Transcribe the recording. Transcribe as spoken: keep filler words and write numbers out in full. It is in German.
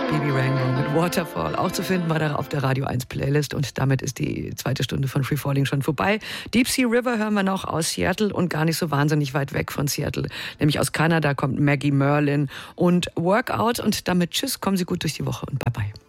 Baby Rainbow mit Waterfall. Auch zu finden war da auf der Radio eins Playlist. Und damit ist die zweite Stunde von Free Falling schon vorbei. Deep Sea River hören wir noch aus Seattle und gar nicht so wahnsinnig weit weg von Seattle. Nämlich aus Kanada kommt Maggie Merlin und Workout. Und damit tschüss, kommen Sie gut durch die Woche und bye bye.